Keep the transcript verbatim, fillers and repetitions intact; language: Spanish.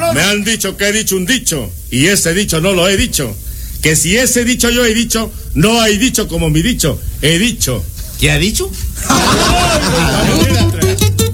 Me han dicho que he dicho un dicho, y ese dicho no lo he dicho. Que si ese dicho yo he dicho, no hay dicho como mi dicho, he dicho. ¿Qué ha dicho?